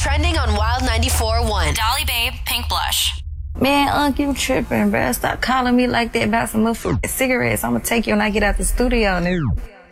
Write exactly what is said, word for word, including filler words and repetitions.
trending on Wild ninety-four point one. Dolly Babe, Pink Blush. Man, Unc, you tripping, bruh. Stop calling me like that about some motherfucking cigarettes. I'm gonna take you when I get out the studio, nigga.